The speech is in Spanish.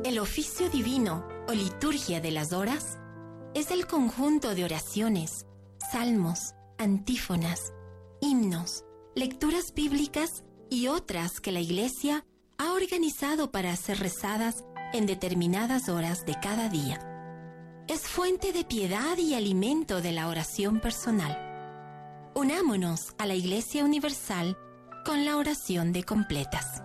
El oficio divino o liturgia de las horas es el conjunto de oraciones, salmos, antífonas, himnos, lecturas bíblicas y otras que la Iglesia ha organizado para ser rezadas en determinadas horas de cada día. Es fuente de piedad y alimento de la oración personal. Unámonos a la Iglesia Universal con la oración de completas.